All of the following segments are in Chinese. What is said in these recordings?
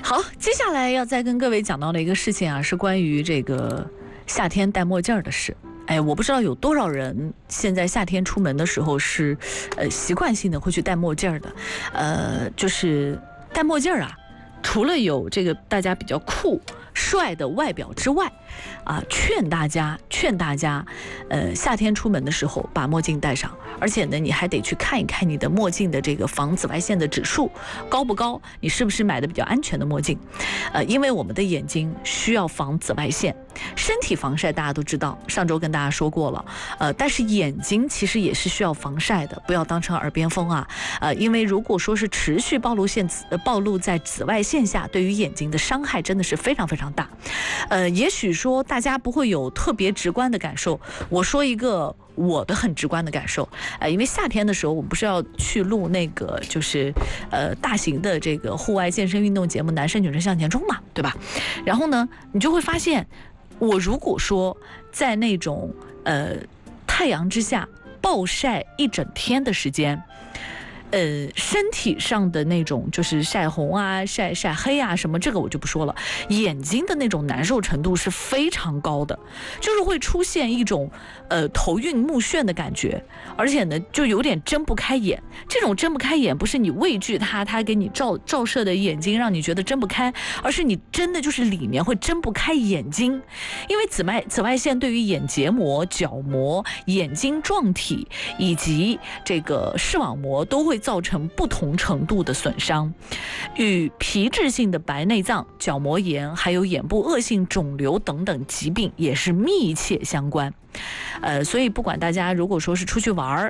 好，接下来要再跟各位讲到的一个事情啊，是关于这个夏天戴墨镜的事。哎，我不知道有多少人现在夏天出门的时候是，习惯性的会去戴墨镜的。就是戴墨镜啊，除了有这个大家比较酷帅的外表之外，劝大家，夏天出门的时候把墨镜戴上，而且呢，你还得去看一看你的墨镜的这个防紫外线的指数高不高，你是不是买的比较安全的墨镜？因为我们的眼睛需要防紫外线，身体防晒大家都知道，上周跟大家说过了，但是眼睛其实也是需要防晒的，不要当成耳边风啊，因为如果说是持续暴露在紫外线下，对于眼睛的伤害真的是非常非常大。也许说大家不会有特别直观的感受，我说一个我的很直观的感受，因为夏天的时候我们不是要去录那个就是大型的这个户外健身运动节目《男生女生向前冲》嘛，对吧？然后呢，你就会发现，我如果说在那种太阳之下暴晒一整天的时间，身体上的那种就是晒红啊、晒黑啊什么，这个我就不说了。眼睛的那种难受程度是非常高的，就是会出现一种头晕目眩的感觉，而且呢就有点睁不开眼。这种睁不开眼不是你畏惧它给你照射的眼睛让你觉得睁不开，而是你真的就是里面会睁不开眼睛，因为紫外线对于眼结膜、角膜、眼睛状体以及这个视网膜都会造成不同程度的损伤，与皮质性的白内障、角膜炎还有眼部恶性肿瘤等等疾病也是密切相关。所以不管大家如果说是出去玩，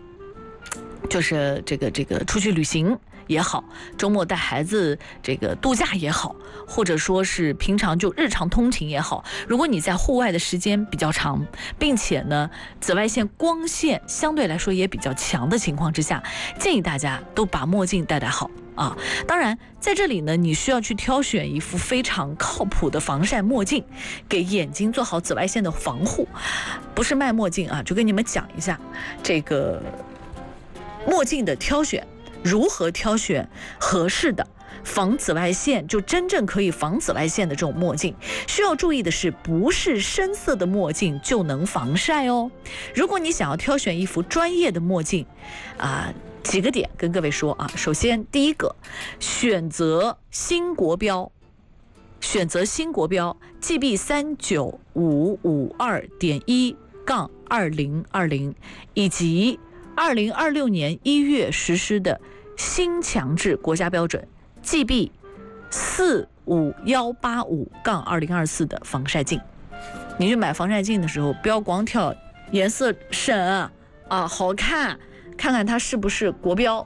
就是这个出去旅行也好，周末带孩子这个度假也好，或者说是平常就日常通勤也好，如果你在户外的时间比较长，并且呢紫外线光线相对来说也比较强的情况之下，建议大家都把墨镜戴好啊。当然在这里呢，你需要去挑选一副非常靠谱的防晒墨镜，给眼睛做好紫外线的防护。不是卖墨镜啊，就跟你们讲一下这个墨镜的挑选，如何挑选合适的防紫外线，就真正可以防紫外线的这种墨镜。需要注意的是，不是深色的墨镜就能防晒哦。如果你想要挑选一副专业的墨镜几个点跟各位说啊。首先第一个，选择新国标GB 39552.1-2020，以及2026年1月实施的新强制国家标准 GB 45185-2024的防晒镜。你去买防晒镜的时候，不要光挑颜色深好看，看看它是不是国标